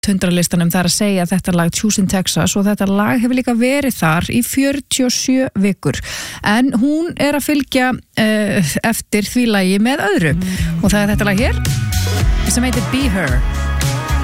100 þar að segja að þetta lag Choose in Texas og þetta lag hefur líka verið þar í 47 vikur en hún að fylgja eftir því lagi með öðru og það þetta lag hér sem heitir Be Her